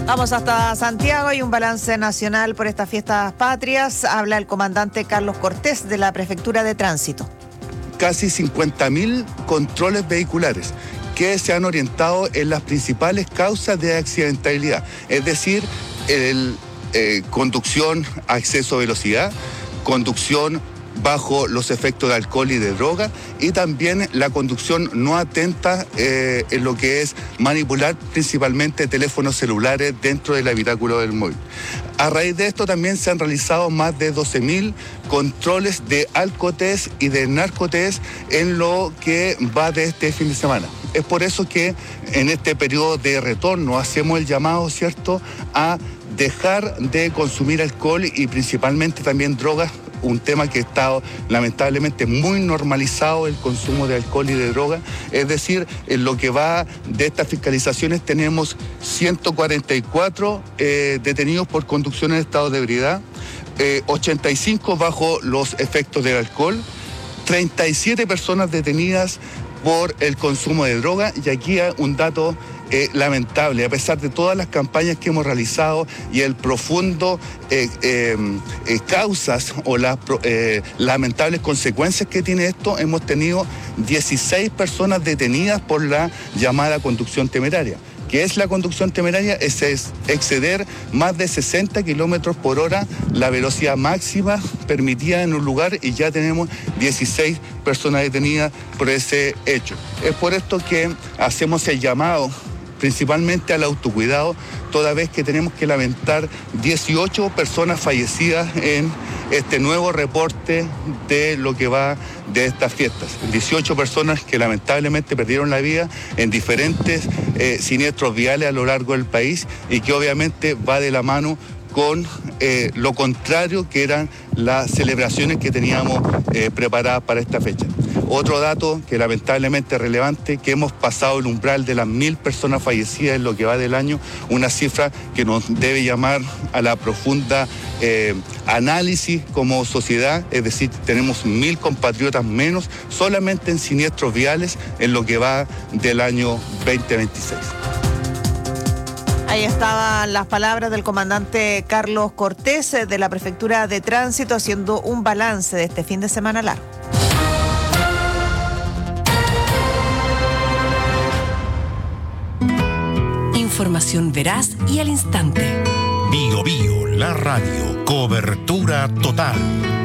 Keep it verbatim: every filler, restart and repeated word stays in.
Vamos hasta Santiago y un balance nacional por estas fiestas patrias. Habla el comandante Carlos Cortés de la Prefectura de Tránsito. Casi cincuenta mil controles vehiculares que se han orientado en las principales causas de accidentabilidad, es decir, el, eh, conducción a exceso de velocidad, conducción bajo los efectos de alcohol y de droga, y también la conducción no atenta eh, en lo que es manipular principalmente teléfonos celulares dentro del habitáculo del móvil. A raíz de esto también se han realizado más de doce mil controles de alcotest y de narcotest en lo que va de este fin de semana. Es por eso que en este periodo de retorno hacemos el llamado, ¿cierto?, a dejar de consumir alcohol y principalmente también drogas, un tema que está lamentablemente muy normalizado, el consumo de alcohol y de droga. Es decir, en lo que va de estas fiscalizaciones tenemos ciento cuarenta y cuatro eh, detenidos por conducción en estado de ebriedad, eh, ochenta y cinco bajo los efectos del alcohol, treinta y siete personas detenidas por el consumo de droga, y aquí hay un dato Eh, lamentable, a pesar de todas las campañas que hemos realizado y el profundo eh, eh, eh, causas o las eh, lamentables consecuencias que tiene esto, hemos tenido dieciséis personas detenidas por la llamada conducción temeraria. ¿Qué es la conducción temeraria? Es, es exceder más de sesenta kilómetros por hora la velocidad máxima permitida en un lugar, y ya tenemos dieciséis personas detenidas por ese hecho. Es por esto que hacemos el llamado principalmente al autocuidado, toda vez que tenemos que lamentar dieciocho personas fallecidas en este nuevo reporte de lo que va de estas fiestas. dieciocho personas que lamentablemente perdieron la vida en diferentes eh, siniestros viales a lo largo del país, y que obviamente va de la mano con eh, lo contrario que eran las celebraciones que teníamos eh, preparadas para esta fecha. Otro dato que lamentablemente es relevante, que hemos pasado el umbral de las mil personas fallecidas en lo que va del año, una cifra que nos debe llamar a la profunda eh, análisis como sociedad, es decir, tenemos mil compatriotas menos solamente en siniestros viales en lo que va del año veinte veintiséis. Ahí estaban las palabras del comandante Carlos Cortés de la Prefectura de Tránsito haciendo un balance de este fin de semana largo. Información veraz y al instante. Bio Bio, la radio, cobertura total.